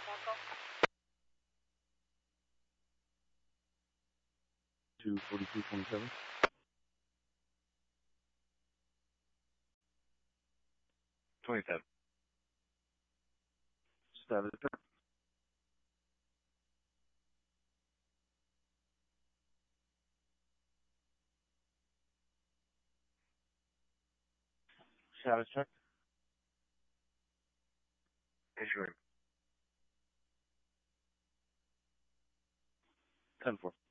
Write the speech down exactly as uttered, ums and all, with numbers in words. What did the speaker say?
two forty-two twenty-seven. twenty-seven. Status check. Status check. Issuing. ten four.